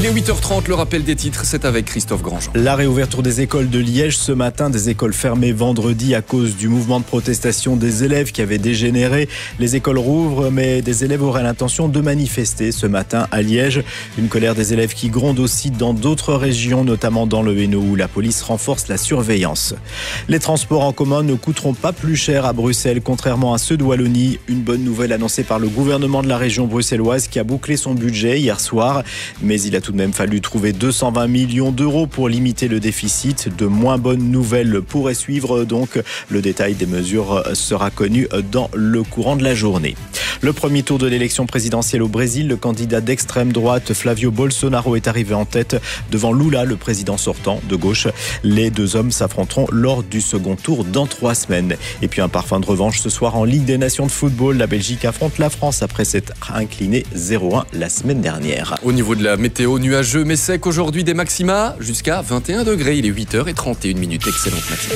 Il est 8h30, le rappel des titres, c'est avec Christophe Grandjean. La réouverture des écoles de Liège ce matin, des écoles fermées vendredi à cause du mouvement de protestation des élèves qui avait dégénéré. Les écoles rouvrent, mais des élèves auraient l'intention de manifester ce matin à Liège. Une colère des élèves qui gronde aussi dans d'autres régions, notamment dans le Hainaut où la police renforce la surveillance. Les transports en commun ne coûteront pas plus cher à Bruxelles, contrairement à ceux de Wallonie. Une bonne nouvelle annoncée par le gouvernement de la région bruxelloise qui a bouclé son budget hier soir. Mais il a tout de même fallu trouver 220 millions d'euros pour limiter le déficit. De moins bonnes nouvelles pourraient suivre, donc le détail des mesures sera connu dans le courant de la journée. Le premier tour de l'élection présidentielle au Brésil, le candidat d'extrême droite Flavio Bolsonaro est arrivé en tête devant Lula, le président sortant de gauche. Les deux hommes s'affronteront lors du second tour dans 3 semaines. Et puis un parfum de revanche ce soir en Ligue des Nations de football. La Belgique affronte la France après s'être inclinée 0-1 la semaine dernière. Au niveau de la météo, nuageux mais sec aujourd'hui, des maxima jusqu'à 21 degrés. Il est 8h31. Excellente matinée.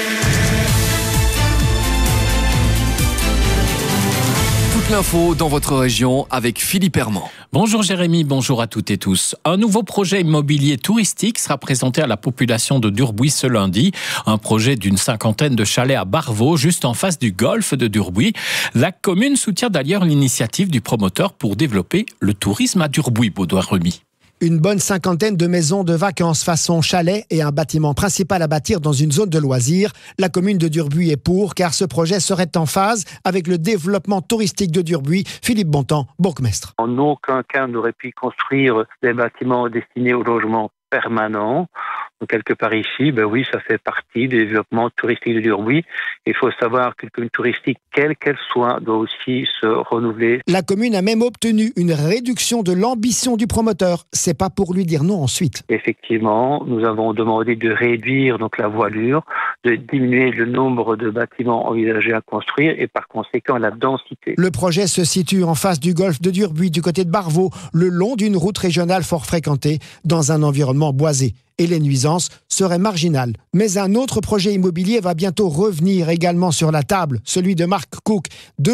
Toute l'info dans votre région avec Philippe Herman. Bonjour Jérémy, bonjour à toutes et tous. Un nouveau projet immobilier touristique sera présenté à la population de Durbuy ce lundi. Un projet d'une 50aine de chalets à Barvaux, juste en face du golfe de Durbuy. La commune soutient d'ailleurs l'initiative du promoteur pour développer le tourisme à Durbuy, Baudouin Remy. Une bonne 50aine de maisons de vacances façon chalet et un bâtiment principal à bâtir dans une zone de loisirs. La commune de Durbuy est pour, car ce projet serait en phase avec le développement touristique de Durbuy. Philippe Bontemps, bourgmestre. En aucun cas, on n'aurait pu construire des bâtiments destinés au logement permanent. Donc, quelque part ici, oui, ça fait partie du développement touristique de Durbuy. Il faut savoir qu'une commune touristique, quelle qu'elle soit, doit aussi se renouveler. La commune a même obtenu une réduction de l'ambition du promoteur. C'est pas pour lui dire non ensuite. Effectivement, nous avons demandé de réduire donc la voilure, de diminuer le nombre de bâtiments envisagés à construire et par conséquent la densité. Le projet se situe en face du golfe de Durbuy, du côté de Barvaux, le long d'une route régionale fort fréquentée, dans un environnement boisé. Et les nuisances seraient marginales. Mais un autre projet immobilier va bientôt revenir également sur la table, celui de Mark Cook.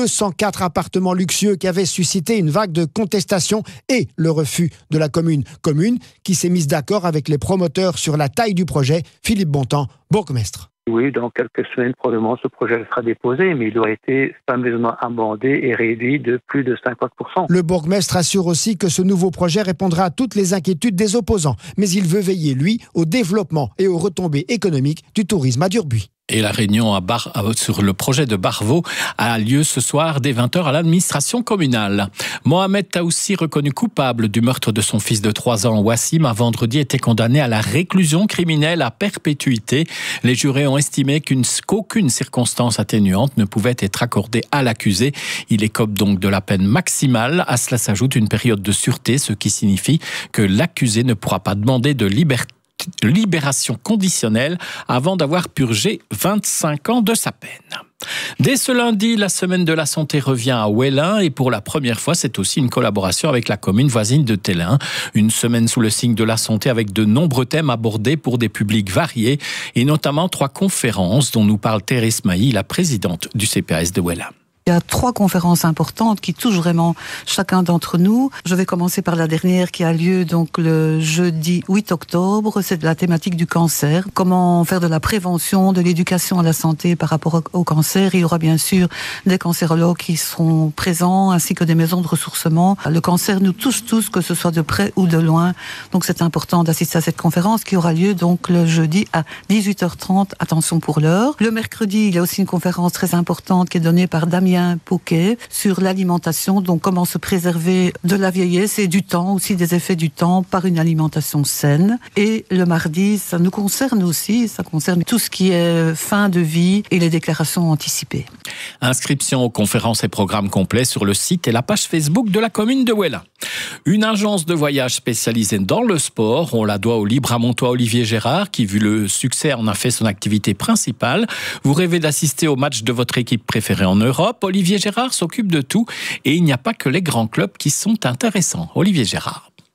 204 appartements luxueux qui avaient suscité une vague de contestation et le refus de la commune. Commune qui s'est mise d'accord avec les promoteurs sur la taille du projet. Philippe Bontemps, bourgmestre. Oui, dans quelques semaines, probablement, ce projet sera déposé, mais il doit être fameusement amendé et réduit de plus de 50%. Le bourgmestre assure aussi que ce nouveau projet répondra à toutes les inquiétudes des opposants. Mais il veut veiller, lui, au développement et aux retombées économiques du tourisme à Durbuy. Et la réunion sur le projet de Barvaux a lieu ce soir dès 20h à l'administration communale. Mohamed Taoussi, reconnu coupable du meurtre de son fils de 3 ans, Wassim, a vendredi été condamné à la réclusion criminelle à perpétuité. Les jurés ont estimé qu'aucune circonstance atténuante ne pouvait être accordée à l'accusé. Il écope donc de la peine maximale. À cela s'ajoute une période de sûreté, ce qui signifie que l'accusé ne pourra pas demander de libération conditionnelle avant d'avoir purgé 25 ans de sa peine. Dès ce lundi, la semaine de la santé revient à Ouélin et pour la première fois, c'est aussi une collaboration avec la commune voisine de Tellin. Une semaine sous le signe de la santé avec de nombreux thèmes abordés pour des publics variés et notamment 3 conférences dont nous parle Thérèse Mailly, la présidente du CPAS de Ouélin. Il y a 3 conférences importantes qui touchent vraiment chacun d'entre nous. Je vais commencer par la dernière qui a lieu donc le jeudi 8 octobre. C'est de la thématique du cancer. Comment faire de la prévention, de l'éducation à la santé par rapport au cancer. Il y aura bien sûr des cancérologues qui seront présents ainsi que des maisons de ressourcement. Le cancer nous touche tous, que ce soit de près ou de loin. Donc c'est important d'assister à cette conférence qui aura lieu donc le jeudi à 18h30. Attention pour l'heure. Le mercredi, il y a aussi une conférence très importante qui est donnée par Damien Pouquet sur l'alimentation, donc comment se préserver de la vieillesse et du temps, aussi des effets du temps par une alimentation saine. Et le mardi, ça nous concerne aussi, ça concerne tout ce qui est fin de vie et les déclarations anticipées. Inscription aux conférences et programmes complets sur le site et la page Facebook de la commune de Ouélin. Une agence de voyage spécialisée dans le sport, on la doit au Libramontois Olivier Gérard qui, vu le succès, en a fait son activité principale. Vous rêvez d'assister au match de votre équipe préférée en Europe? Olivier Gérard s'occupe de tout et il n'y a pas que les grands clubs qui sont intéressants. Olivier Gérard.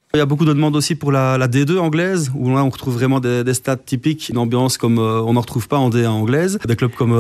Il y a beaucoup de demandes aussi pour la D2 anglaise, où là on retrouve vraiment des stades typiques, une ambiance comme on n'en retrouve pas en D1 anglaise. Des clubs comme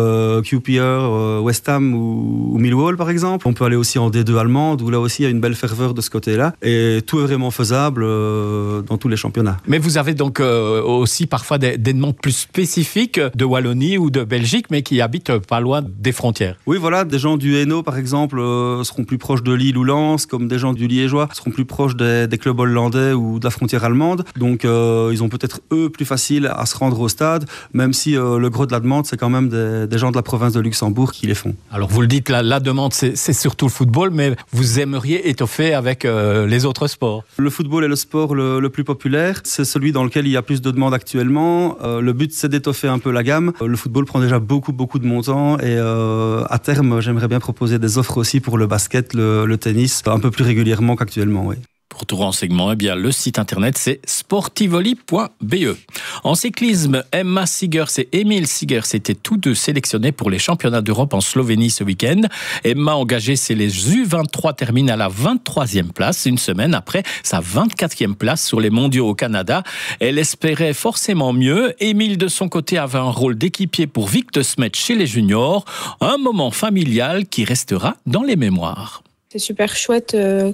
QPR, West Ham ou Millwall par exemple. On peut aller aussi en D2 allemande, où là aussi il y a une belle ferveur de ce côté-là. Et tout est vraiment faisable dans tous les championnats. Mais vous avez donc aussi parfois des demandes plus spécifiques de Wallonie ou de Belgique, mais qui habitent pas loin des frontières. Oui, voilà, des gens du Hainaut par exemple seront plus proches de Lille ou Lens, comme des gens du Liégeois seront plus proches des clubs hollandais ou de la frontière allemande. Donc ils ont peut-être eux plus facile à se rendre au stade, même si le gros de la demande c'est quand même des gens de la province de Luxembourg qui les font. Alors vous le dites, la demande c'est surtout le football, mais vous aimeriez étoffer avec les autres sports. Le football est le sport le plus populaire, c'est celui dans lequel il y a plus de demandes actuellement. Le but c'est d'étoffer un peu la gamme. Le football prend déjà beaucoup de montant et à terme j'aimerais bien proposer des offres aussi pour le basket, le tennis, un peu plus régulièrement qu'actuellement, oui. Pour tout renseignement, eh bien, le site internet, c'est sportivoli.be. En cyclisme, Emma Sigers et Emil Sigers étaient tous deux sélectionnés pour les championnats d'Europe en Slovénie ce week-end. Emma, engagée, c'est les U23, termine à la 23e place, une semaine après sa 24e place sur les mondiaux au Canada. Elle espérait forcément mieux. Emil, de son côté, avait un rôle d'équipier pour Vic de Smet chez les juniors. Un moment familial qui restera dans les mémoires. C'est super chouette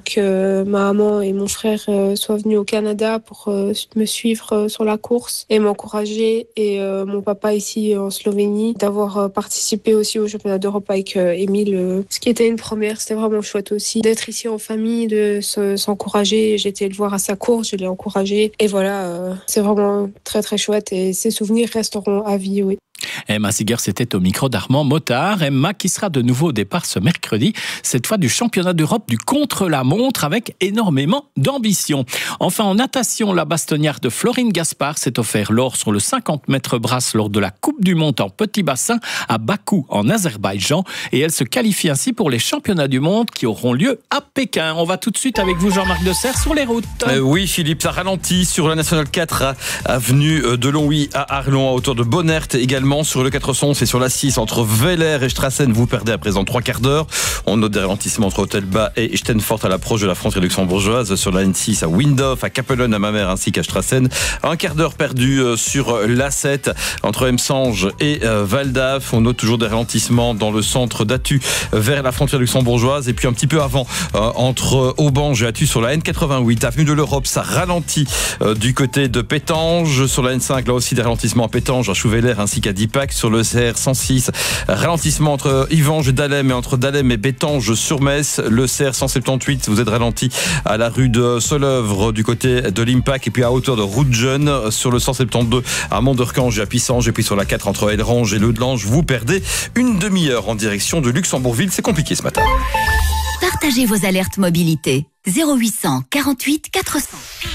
que ma maman et mon frère soient venus au Canada pour me suivre sur la course et m'encourager. Et mon papa ici en Slovénie, d'avoir participé aussi au championnat d'Europe avec Émile. Ce qui était une première, c'était vraiment chouette aussi. D'être ici en famille, de s'encourager. J'ai été le voir à sa course, je l'ai encouragé. Et voilà, c'est vraiment très très chouette et ces souvenirs resteront à vie, oui. Emma Sigers était au micro d'Armand Motard. Emma qui sera de nouveau au départ ce mercredi, cette fois du championnat d'Europe du contre-la-montre avec énormément d'ambition. Enfin en natation, la bastonnière de Florine Gaspard s'est offert l'or sur le 50 mètres brasse lors de la Coupe du Monde en petit bassin à Bakou en Azerbaïdjan et elle se qualifie ainsi pour les championnats du monde qui auront lieu à Pékin. On va tout de suite avec vous Jean-Marc Desserre sur les routes. Oui Philippe, ça ralentit sur la Nationale 4 avenue de Longwy à Arlon à hauteur de Bonnert également. Sur le 411 et sur la 6 entre Vélère et Strassen, vous perdez à présent 3 quarts d'heure. On note des ralentissements entre Hôtel-Bas et Stenfort à l'approche de la frontière luxembourgeoise. Sur la N6 à Windhof, à Capellen, à Mamers ainsi qu'à Strassen. Un quart d'heure perdu sur l'A7 entre Emsange et Valdaf. On note toujours des ralentissements dans le centre d'Attu vers la frontière luxembourgeoise. Et puis un petit peu avant, entre Aubange et Attu sur la N88, avenue de l'Europe, ça ralentit du côté de Pétange. Sur la N5, là aussi des ralentissements à Pétange, à Chouveler ainsi qu'à Dipac. Sur le CR 106, ralentissement entre Yvange et Dahlem et entre Dahlem et Bétange sur Metz. Le CR 178, vous êtes ralenti à la rue de Soleuvre du côté de l'Impac et puis à hauteur de Route-Jeune. Sur le 172 à Monderkange et à Pissange et puis sur la 4 entre Elrange et Leudelange, vous perdez une demi-heure en direction de Luxembourgville. C'est compliqué ce matin. Partagez vos alertes mobilité 0800 48 400.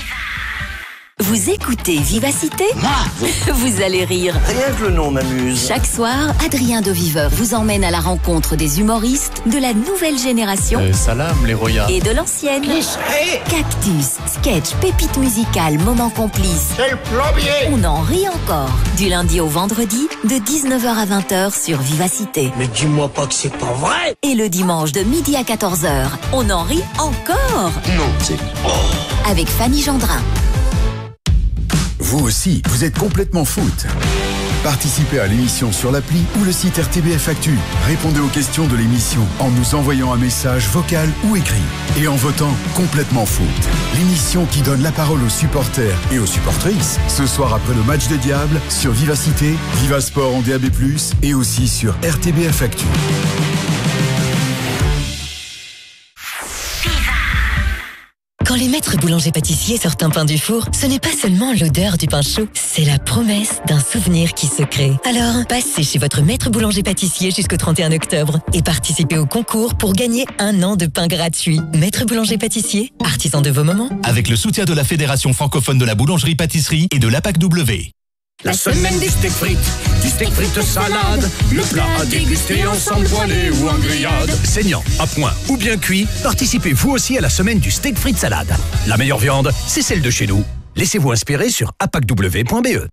Vous écoutez Vivacité ? Vous allez rire. Rien que le nom m'amuse. Chaque soir, Adrien de Viveur vous emmène à la rencontre des humoristes de la nouvelle génération Salam les royas et de l'ancienne. Cactus, sketch, pépites musicales, moments complices. C'est le plombier. On en rit encore. Du lundi au vendredi, de 19h à 20h sur Vivacité. Mais dis-moi pas que c'est pas vrai. Et le dimanche de midi à 14h, on en rit encore. Non, c'est... Avec Fanny Gendrin. Vous aussi, vous êtes complètement foot. Participez à l'émission sur l'appli ou le site RTBF Actu. Répondez aux questions de l'émission en nous envoyant un message vocal ou écrit. Et en votant complètement foot. L'émission qui donne la parole aux supporters et aux supportrices. Ce soir après le match des Diables sur Vivacité, Vivasport en DAB+, et aussi sur RTBF Actu. Quand les maîtres boulangers-pâtissiers sortent un pain du four, ce n'est pas seulement l'odeur du pain chaud, c'est la promesse d'un souvenir qui se crée. Alors, passez chez votre maître boulanger-pâtissier jusqu'au 31 octobre et participez au concours pour gagner 1 an de pain gratuit. Maître boulanger-pâtissier, artisan de vos moments. Avec le soutien de la Fédération francophone de la boulangerie-pâtisserie et de l'APAC-W. La semaine des steaks frites salade, le plat à déguster ensemble poêlé ou en grillade. Saignant, à point ou bien cuit, participez vous aussi à la semaine du steak frites salade. La meilleure viande, c'est celle de chez nous. Laissez-vous inspirer sur apacw.be.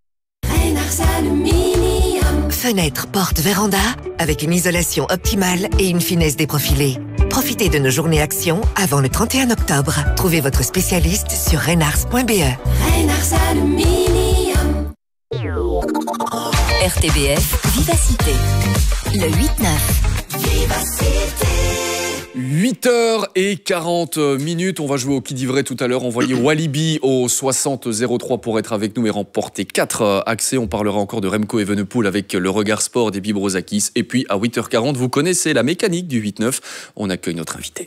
Fenêtre, porte, véranda, avec une isolation optimale et une finesse déprofilée. Profitez de nos journées actions avant le 31 octobre. Trouvez votre spécialiste sur reynars.be. Reynars Aluminium. RTBF Vivacité. Le 8-9. Vivacité. 8h40, on va jouer au qui dit vrai tout à l'heure. Envoyez Walibi au 6003 pour être avec nous et remporter 4 accès. On parlera encore de Remco Evenepoel avec le regard sport des Bibrozakis. Et puis à 8h40, vous connaissez la mécanique du 8-9. On accueille notre invité.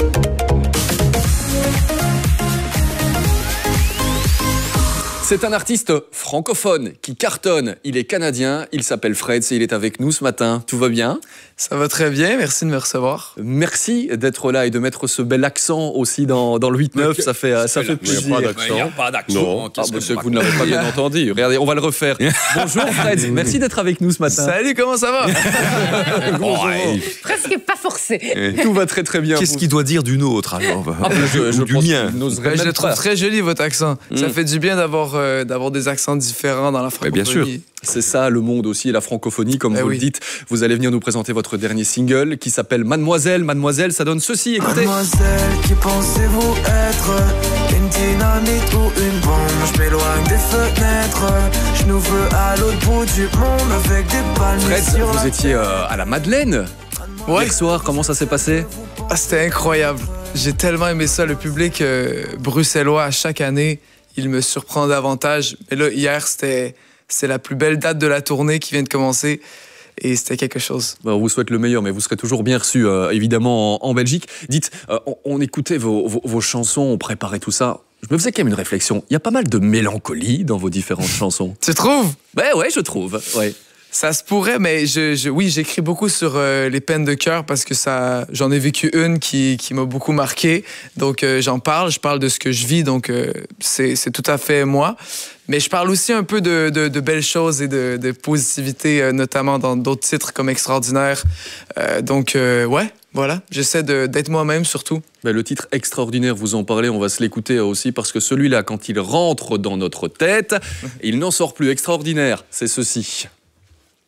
C'est un artiste francophone qui cartonne. Il est canadien, il s'appelle Fred et il est avec nous ce matin. Tout va bien ? Ça va très bien, merci de me recevoir. Merci d'être là et de mettre ce bel accent aussi dans le 8-9, ça fait plaisir. Il n'y a pas d'accent. Non, monsieur, vous ne l'avez pas bien entendu. Regardez, on va le refaire. Bonjour Fred, merci d'être avec nous ce matin. Salut, comment ça va? Bonjour. Presque pas forcé. Tout va très très bien. Qu'est-ce qu'il doit dire du nôtre alors? Je le trouve très joli votre accent. Ça fait du bien d'avoir des accents différents dans la francophonie. Bien sûr. C'est ça le monde aussi et la francophonie, comme vous le dites. Vous allez venir nous présenter votre dernier single qui s'appelle Mademoiselle. Mademoiselle, ça donne ceci, écoutez. Mademoiselle, qui pensez-vous être? Une dynamite ou une bombe? Je m'éloigne des fenêtres. Je nous veux à l'autre bout du monde avec des palmiers. Fred, vous étiez à la Madeleine hier soir, comment ça s'est passé? C'était incroyable. J'ai tellement aimé ça. Le public bruxellois, à chaque année, il me surprend davantage. Mais là, hier, c'est la plus belle date de la tournée qui vient de commencer. Et c'était quelque chose. On vous souhaite le meilleur, mais vous serez toujours bien reçu, évidemment, en Belgique. Dites, on écoutait vos chansons, on préparait tout ça. Je me faisais quand même une réflexion. Il y a pas mal de mélancolie dans vos différentes chansons. Tu trouves? Ouais, je trouve. Ouais. Ça se pourrait, mais oui, j'écris beaucoup sur les peines de cœur parce que j'en ai vécu une qui m'a beaucoup marqué. Donc, je parle de ce que je vis, donc c'est tout à fait moi. Mais je parle aussi un peu de belles choses et de positivité, notamment dans d'autres titres comme Extraordinaire. Voilà, j'essaie d'être moi-même surtout. Le titre Extraordinaire, vous en parlez, on va se l'écouter aussi parce que celui-là, quand il rentre dans notre tête, il n'en sort plus. Extraordinaire, c'est ceci.